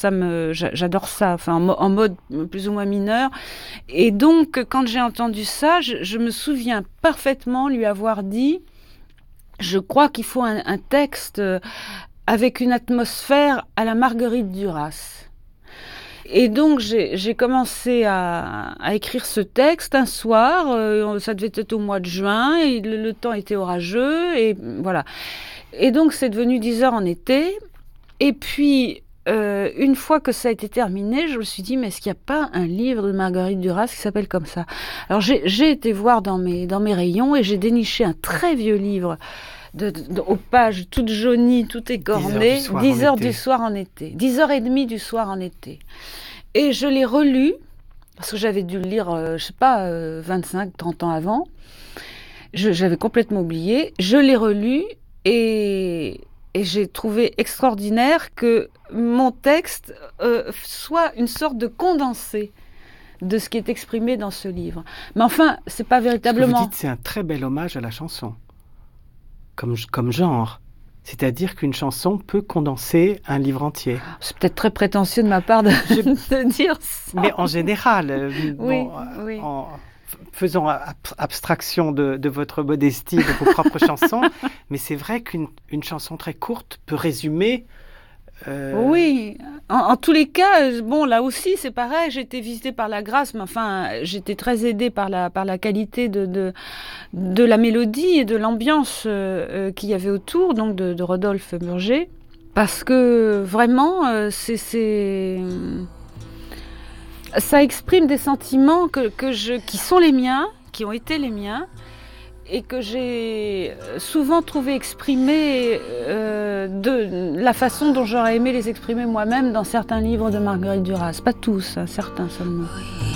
j'adore ça, enfin en mode plus ou moins mineur. Et donc, quand j'ai entendu ça, je me souviens parfaitement lui avoir dit, je crois qu'il faut un texte avec une atmosphère à la Marguerite Duras. Et donc, j'ai commencé à écrire ce texte un soir, ça devait être au mois de juin, et le temps était orageux, et voilà. Et donc, c'est devenu 10 heures en été, et puis, une fois que ça a été terminé, je me suis dit, mais est-ce qu'il n'y a pas un livre de Marguerite Duras qui s'appelle comme ça? Alors, j'ai été voir dans mes rayons, et j'ai déniché un très vieux livre, aux pages toutes jaunies, tout écorné, 10 heures du soir en été, 10h30 du soir en été. Et je l'ai relu, parce que j'avais dû le lire, 25, 30 ans avant. J'avais complètement oublié. Je l'ai relu et j'ai trouvé extraordinaire que mon texte soit une sorte de condensé de ce qui est exprimé dans ce livre. Mais enfin, c'est pas véritablement... Ce que vous dites, c'est un très bel hommage à la chanson. Comme genre. C'est-à-dire qu'une chanson peut condenser un livre entier. C'est peut-être très prétentieux de ma part de dire ça. Mais en général, oui. En faisant abstraction de votre modestie, de vos propres chansons, mais c'est vrai qu'une chanson très courte peut résumer... Oui, en tous les cas, bon, là aussi, c'est pareil, j'ai été visitée par la grâce, mais enfin, j'étais très aidée par la qualité de la mélodie et de l'ambiance qu'il y avait autour, donc de Rodolphe Burger, parce que vraiment, ça exprime des sentiments qui sont les miens, qui ont été les miens, et que j'ai souvent trouvé exprimés de la façon dont j'aurais aimé les exprimer moi-même dans certains livres de Marguerite Duras. Pas tous, hein, certains seulement.